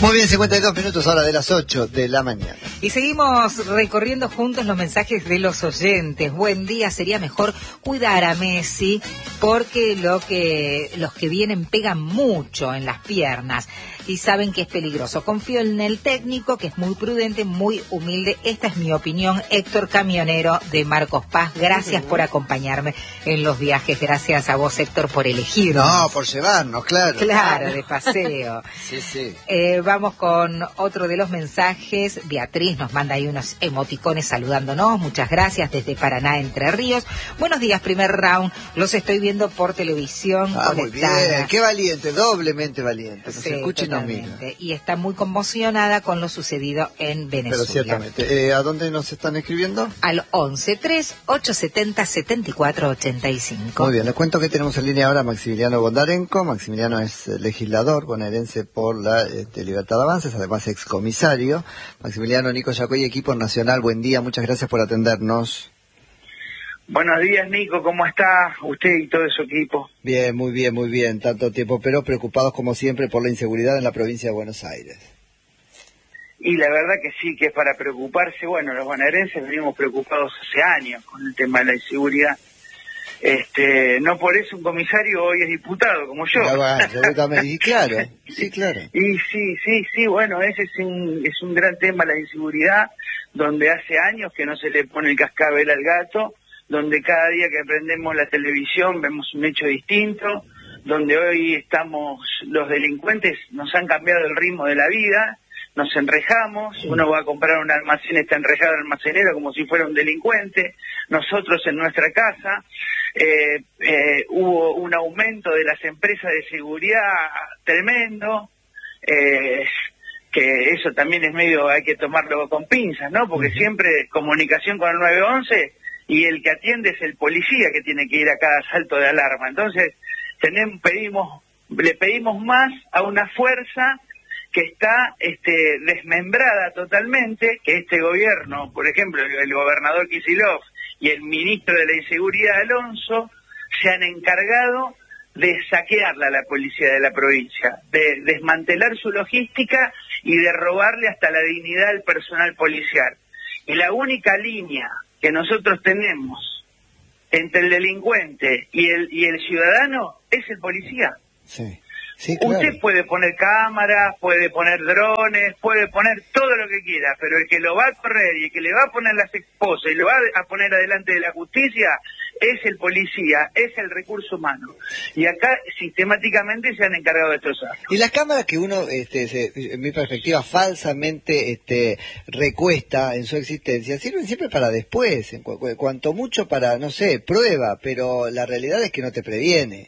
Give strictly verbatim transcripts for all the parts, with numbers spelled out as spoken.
Muy bien, cincuenta y dos minutos ahora de las ocho de la mañana. Y seguimos recorriendo juntos los mensajes de los oyentes. Buen día, sería mejor cuidar a Messi porque lo que los que vienen pegan mucho en las piernas y saben que es peligroso. Confío en el técnico, que es muy prudente, muy humilde. Esta es mi opinión. Héctor Camionero de Marcos Paz. Gracias por acompañarme en los viajes. Gracias a vos, Héctor, por elegirnos. No, por llevarnos, claro. Claro, de paseo. Sí, sí. Eh, vamos con otro de los mensajes. Beatriz nos manda ahí unos emoticones saludándonos. Muchas gracias desde Paraná, Entre Ríos. Buenos días, primer round. Los estoy viendo por televisión. Ah, muy bien. Qué valiente, doblemente valiente. Nos Sí, escucha y nos mira. Y está muy conmocionada con lo sucedido en Venezuela. Pero ciertamente. Eh, ¿A dónde nos están escribiendo? Al once tres ocho setenta setenta y cuatro ochenta y cinco. Muy bien, les cuento que tenemos en línea ahora a Maximiliano Bondarenko. Maximiliano es legislador bonaerense por la este, Libertad de Avances, además excomisario. Maximiliano, Nico Yacoy, equipo nacional, buen día, muchas gracias por atendernos. Buenos días, Nico, ¿cómo está usted y todo su equipo? Bien, muy bien, muy bien, tanto tiempo, pero preocupados como siempre por la inseguridad en la provincia de Buenos Aires. Y la verdad que sí, que es para preocuparse. Bueno, los bonaerenses venimos preocupados hace años con el tema de la inseguridad. Este, no por eso un comisario hoy es diputado, como yo. Ya va, absolutamente. Y claro, sí, claro. Y sí, sí, sí, bueno, ese es un, es un gran tema, la inseguridad, donde hace años que no se le pone el cascabel al gato, donde cada día que prendemos la televisión vemos un hecho distinto, donde hoy estamos, los delincuentes nos han cambiado el ritmo de la vida, nos enrejamos, uno va a comprar un almacén, está enrejado el almacenero como si fuera un delincuente, nosotros en nuestra casa, eh, eh, hubo un aumento de las empresas de seguridad tremendo, eh, que eso también es medio, hay que tomarlo con pinzas, ¿no? Porque uh-huh. siempre comunicación con el nueve once y el que atiende es el policía que tiene que ir a cada salto de alarma. Entonces, tenemos, pedimos, le pedimos más a una fuerza que está este, desmembrada totalmente, que este gobierno, por ejemplo, el, el gobernador Kicillof y el ministro de la Inseguridad, Alonso, se han encargado de saquearla a la policía de la provincia, de desmantelar su logística y de robarle hasta la dignidad al personal policial. Y la única línea que nosotros tenemos entre el delincuente y el, y el ciudadano es el policía. Sí. Sí, claro. Usted puede poner cámaras, puede poner drones, puede poner todo lo que quiera, pero el que lo va a correr y el que le va a poner las esposas y lo va a poner adelante de la justicia es el policía, es el recurso humano. Y acá sistemáticamente se han encargado de destrozar. Y las cámaras que uno, este, se, en mi perspectiva, falsamente este, recuesta en su existencia, sirven siempre para después, en cu cuanto mucho para, no sé, prueba, pero la realidad es que no te previene.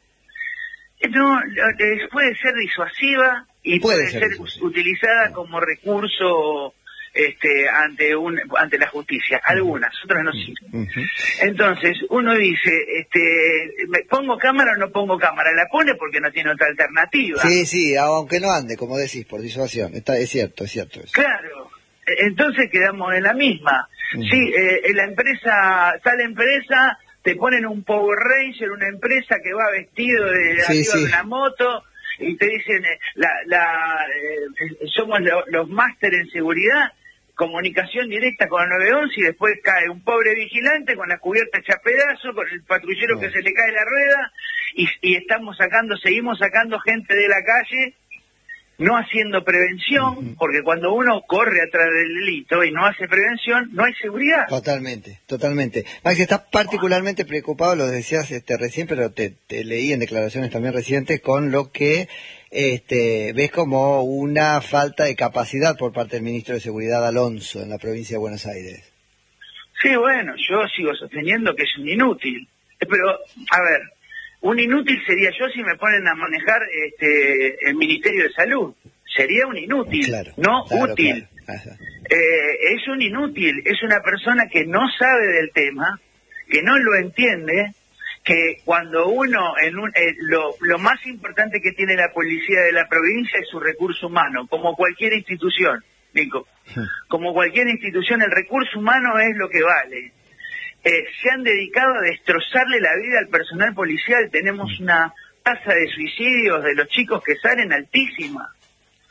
No, puede ser disuasiva y puede, puede ser, ser disuasiva. utilizada como recurso este, ante un, ante la justicia. Algunas, otras no sirven. Uh-huh. Entonces, uno dice, este, ¿me pongo cámara o no pongo cámara? La pone porque no tiene otra alternativa. Sí, sí, aunque no ande, como decís, por disuasión. Está, es cierto, es cierto eso. Claro, entonces quedamos en la misma. Uh-huh. Sí, eh, la empresa, tal empresa... te ponen un Power Ranger, una empresa que va vestido de sí, arriba sí. de una moto, y te dicen, eh, la, la, eh, somos lo, los máster en seguridad, comunicación directa con el nueve once, y después cae un pobre vigilante con la cubierta hecha pedazo, con el patrullero no. que se le cae la rueda, y, y estamos sacando, seguimos sacando gente de la calle, no haciendo prevención, uh-huh. porque cuando uno corre atrás del delito y no hace prevención, no hay seguridad. Totalmente, totalmente. Max, estás particularmente preocupado, lo decías este, recién, pero te, te leí en declaraciones también recientes, con lo que este, ves como una falta de capacidad por parte del ministro de Seguridad, Alonso, en la provincia de Buenos Aires. Sí, bueno, yo sigo sosteniendo que es un inútil. Pero, a ver... un inútil sería yo si me ponen a manejar este, el Ministerio de Salud. Sería un inútil, claro, no claro, útil. Claro. Eh, es un inútil, es una persona que no sabe del tema, que no lo entiende, que cuando uno, en un, eh, lo, lo más importante que tiene la policía de la provincia es su recurso humano, como cualquier institución, Nico. Sí. Como cualquier institución, el recurso humano es lo que vale. Eh, se han dedicado a destrozarle la vida al personal policial. Tenemos una tasa de suicidios de los chicos que salen altísima.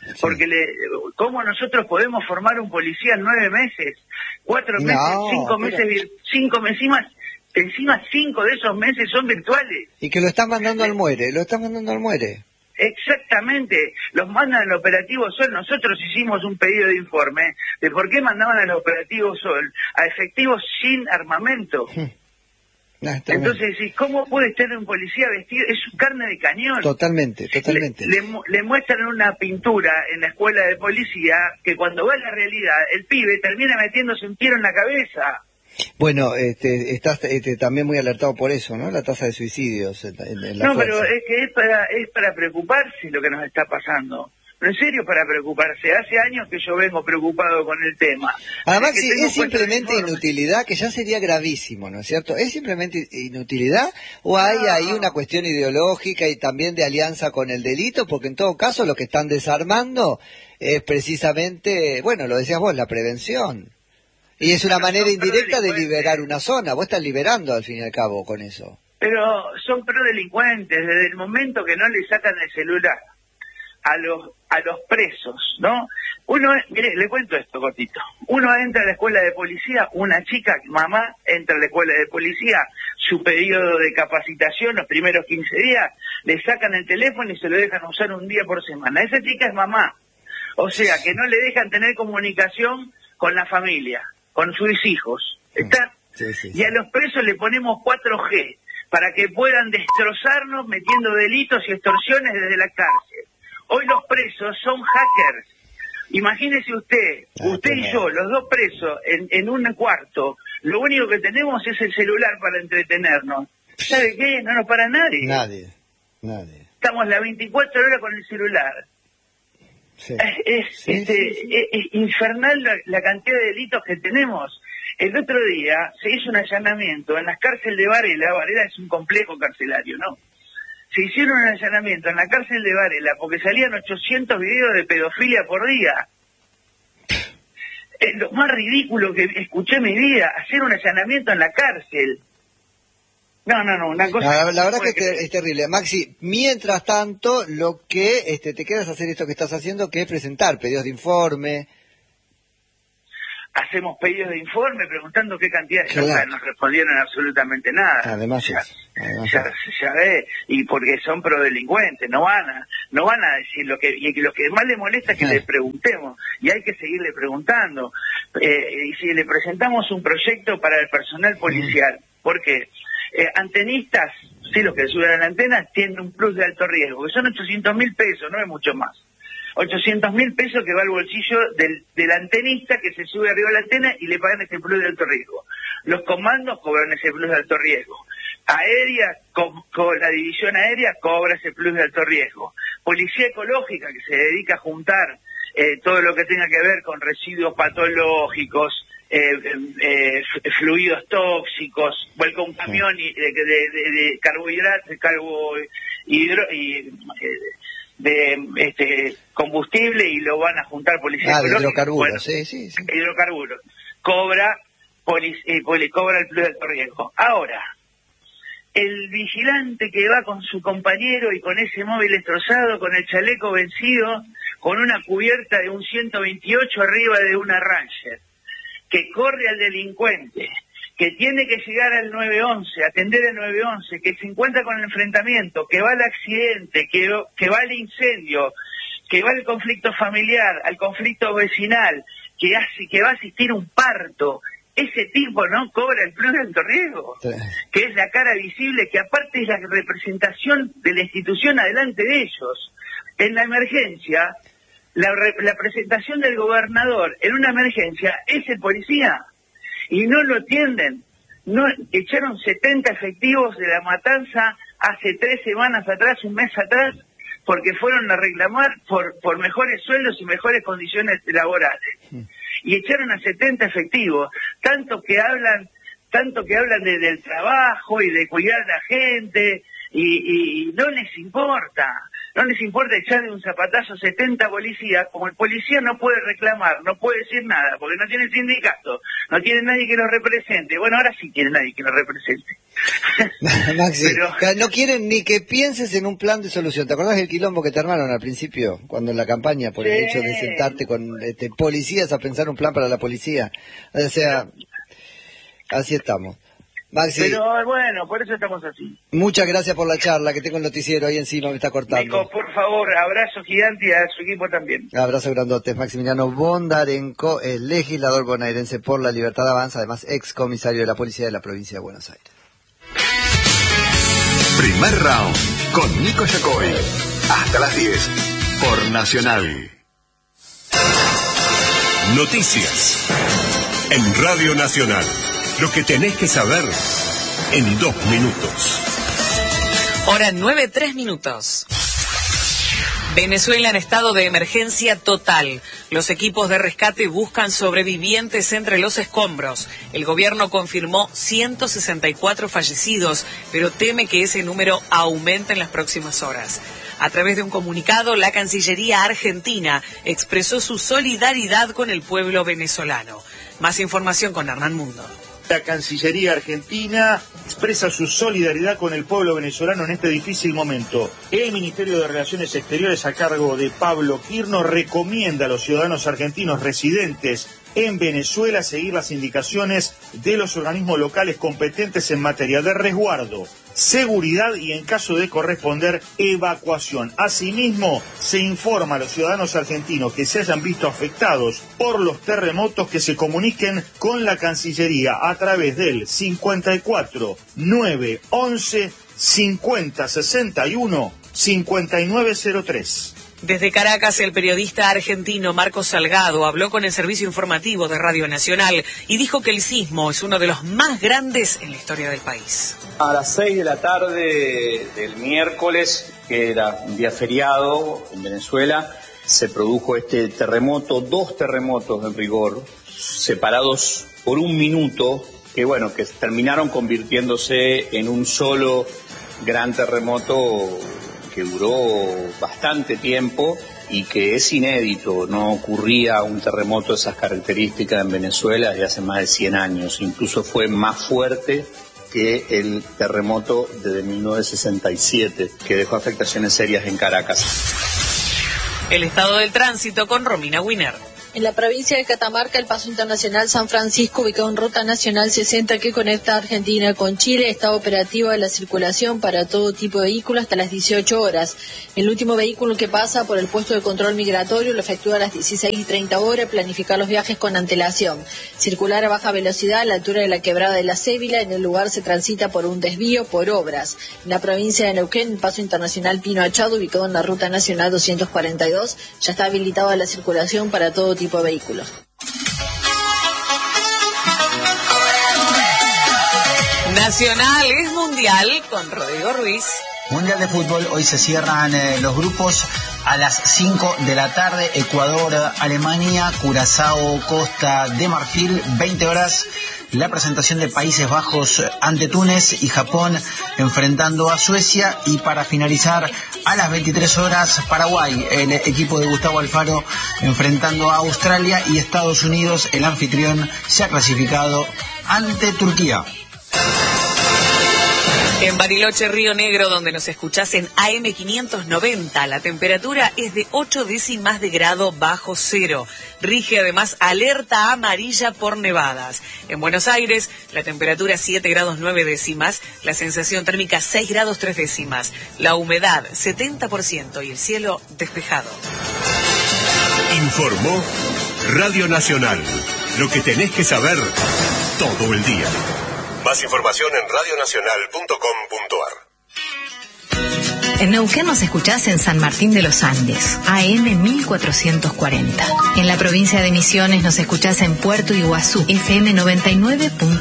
Porque le, ¿cómo nosotros podemos formar un policía en nueve meses? Cuatro meses, No, cinco pero... meses, cinco meses, encima, encima cinco de esos meses son virtuales. Y que lo están mandando al muere, lo están mandando al muere. Exactamente, los mandan al operativo Sol. Nosotros hicimos un pedido de informe de por qué mandaban al operativo Sol a efectivos sin armamento. No, entonces, ¿cómo puede estar un policía vestido? Es carne de cañón. Totalmente, totalmente. Le, le, le muestran una pintura en la escuela de policía que cuando va a la realidad, el pibe termina metiéndose un tiro en la cabeza. Bueno, este, estás este, también muy alertado por eso, ¿no? La tasa de suicidios en, en, en la No, fuerza. pero es que es para, es para preocuparse lo que nos está pasando. En serio, para preocuparse. Hace años que yo vengo preocupado con el tema. Además, si es puesto simplemente inutilidad, que ya sería gravísimo, ¿no es cierto? ¿Es simplemente inutilidad o hay No. ahí una cuestión ideológica y también de alianza con el delito? Porque en todo caso lo que están desarmando es precisamente, bueno, lo decías vos, la prevención. Y es una manera indirecta de liberar una zona. Vos estás liberando al fin y al cabo con eso. Pero son prodelincuentes desde el momento que no le sacan el celular a los a los presos, ¿no? Uno, mire, le cuento esto cortito. Uno entra a la escuela de policía, una chica, mamá, entra a la escuela de policía, su periodo de capacitación, los primeros quince días, le sacan el teléfono y se lo dejan usar un día por semana. Esa chica es mamá. O sea, que no le dejan tener comunicación con la familia, con sus hijos. ¿Está? Sí, sí, sí. Y a los presos le ponemos cuatro G para que puedan destrozarnos metiendo delitos y extorsiones desde la cárcel. Hoy los presos son hackers. Imagínese usted, Ah, usted y yo, los dos presos en, en un cuarto, lo único que tenemos es el celular para entretenernos. ¿Sabe qué? No nos para nadie. Nadie, nadie. Estamos las veinticuatro horas con el celular. Sí. Es, es, Sí, este, sí, sí. es- es infernal la, la cantidad de delitos que tenemos. El otro día se hizo un allanamiento en las cárceles de Varela. Varela es un complejo carcelario, ¿no? Se hicieron un allanamiento en la cárcel de Varela porque salían ochocientos videos de pedofilia por día. Es lo más ridículo que escuché en mi vida, hacer un allanamiento en la cárcel. No, no, no, una cosa... La, la verdad que puede creer. es, es terrible. Maxi, mientras tanto, lo que este, te quedas hacer esto que estás haciendo, que es presentar pedidos de informe. Hacemos pedidos de informe preguntando qué cantidad de Claro. cosas nos respondieron absolutamente nada. Además ya, eso, además ya, eso. ya ve, y porque son prodelincuentes, no van a, no van a decir lo que, y lo que más le molesta es que Sí. le preguntemos, y hay que seguirle preguntando. Eh, y si le presentamos un proyecto para el personal policial, porque eh, antenistas, sí, los que suben a la antena, tienen un plus de alto riesgo, que son ochocientos mil pesos, no es mucho más. ochocientos mil pesos que va al bolsillo del, del antenista que se sube arriba de la antena y le pagan ese plus de alto riesgo. Los comandos cobran ese plus de alto riesgo. Aérea, con, con la división aérea cobra ese plus de alto riesgo. Policía ecológica que se dedica a juntar eh, todo lo que tenga que ver con residuos patológicos, eh, eh, eh, fluidos tóxicos, vuelca un camión y, de, de, de, de carbohidratos, carbo, hidro, y, eh, de este combustible y lo van a juntar policía Ah, de ecológica. hidrocarburos, Bueno, sí, sí, sí. hidrocarburos. Cobra, polic- eh, poli- cobra el plus de alto riesgo. Ahora, el vigilante que va con su compañero y con ese móvil destrozado, con el chaleco vencido, con una cubierta de un ciento veintiocho arriba de una Ranger, que corre al delincuente, que tiene que llegar al nueve once, atender el nueve once, que se encuentra con el enfrentamiento, que va al accidente, que, que va al incendio, que va al conflicto familiar, al conflicto vecinal, que hace, que va a asistir un parto, ese tipo no cobra el plus de alto riesgo, Sí. que es la cara visible, que aparte es la representación de la institución adelante de ellos. En la emergencia, la, re- la presentación del gobernador en una emergencia es el policía. Y no lo atienden. No, echaron setenta efectivos de la matanza hace tres semanas atrás, un mes atrás, porque fueron a reclamar por, por mejores sueldos y mejores condiciones laborales. Y echaron a setenta efectivos, tanto que hablan, tanto que hablan de, del trabajo y de cuidar a la gente, y, y, y no les importa. no les importa echarle un zapatazo a setenta policías, como el policía no puede reclamar, no puede decir nada, porque no tiene sindicato, no tiene nadie que los represente. Bueno, ahora sí tiene nadie que los represente. Maxi, Pero... no quieren ni que pienses en un plan de solución. ¿Te acordás del quilombo que te armaron al principio, cuando en la campaña, por sí. el hecho de sentarte con este, policías a pensar un plan para la policía? O sea, así estamos. Maxi, pero bueno, por eso estamos así. Muchas gracias por la charla, que tengo el noticiero ahí encima, me está cortando. Nico, por favor, abrazo gigante y a su equipo también. Abrazo grandote. Maximiliano Bondarenko, el legislador bonaerense por la Libertad Avanza, además ex comisario de la Policía de la Provincia de Buenos Aires. Primer round con Nico Yacoy. Hasta las diez por Nacional. Noticias en Radio Nacional. Lo que tenés que saber en dos minutos. Hora nueve, tres minutos. Venezuela en estado de emergencia total. Los equipos de rescate buscan sobrevivientes entre los escombros. El gobierno confirmó ciento sesenta y cuatro fallecidos, pero teme que ese número aumente en las próximas horas. A través de un comunicado, la Cancillería argentina expresó su solidaridad con el pueblo venezolano. Más información con Hernán Mundo. La Cancillería argentina expresa su solidaridad con el pueblo venezolano en este difícil momento. El Ministerio de Relaciones Exteriores, a cargo de Pablo Quirno, recomienda a los ciudadanos argentinos residentes en Venezuela seguir las indicaciones de los organismos locales competentes en materia de resguardo, seguridad y, en caso de corresponder, evacuación. Asimismo, se informa a los ciudadanos argentinos que se hayan visto afectados por los terremotos que se comuniquen con la Cancillería a través del cincuenta y cuatro, nueve, once, cincuenta, sesenta y uno, cincuenta y nueve cero tres. Desde Caracas, el periodista argentino Marcos Salgado habló con el servicio informativo de Radio Nacional y dijo que el sismo es uno de los más grandes en la historia del país. A las seis de la tarde del miércoles, que era un día feriado en Venezuela, se produjo este terremoto, dos terremotos en rigor, separados por un minuto, que bueno, que terminaron convirtiéndose en un solo gran terremoto que duró bastante tiempo y que es inédito. No ocurría un terremoto de esas características en Venezuela desde hace más de cien años. Incluso fue más fuerte que el terremoto de mil novecientos sesenta y siete, que dejó afectaciones serias en Caracas. El estado del tránsito con Romina Winer. En la provincia de Catamarca, el paso internacional San Francisco, ubicado en ruta nacional sesenta que conecta a Argentina con Chile, está operativa la circulación para todo tipo de vehículos hasta las dieciocho horas. El último vehículo que pasa por el puesto de control migratorio lo efectúa a las dieciséis y treinta horas, planificar los viajes con antelación. Circular a baja velocidad a la altura de la quebrada de la Cébila, en el lugar se transita por un desvío por obras. En la provincia de Neuquén, el paso internacional Pino Achado, ubicado en la ruta nacional doscientos cuarenta y dos, ya está habilitada la circulación para todo tipo de vehículos. Nacional es mundial con Rodrigo Ruiz. Mundial de fútbol, hoy se cierran eh, los grupos a las cinco de la tarde, Ecuador, Alemania, Curazao, Costa de Marfil, veinte horas, la presentación de Países Bajos ante Túnez y Japón enfrentando a Suecia, y para finalizar a las veintitrés horas Paraguay, el equipo de Gustavo Alfaro enfrentando a Australia, y Estados Unidos, el anfitrión, se ha clasificado ante Turquía. En Bariloche, Río Negro, donde nos escuchás en A M quinientos noventa, la temperatura es de ocho décimas de grado bajo cero. Rige además alerta amarilla por nevadas. En Buenos Aires, la temperatura siete grados nueve décimas, la sensación térmica seis grados tres décimas, la humedad setenta por ciento y el cielo despejado. Informó Radio Nacional. Lo que tenés que saber todo el día. Más información en radio nacional punto com punto a r. En Neuquén nos escuchás en San Martín de los Andes, A M mil cuatrocientos cuarenta. En la provincia de Misiones nos escuchás en Puerto Iguazú, F M noventa y nueve punto uno.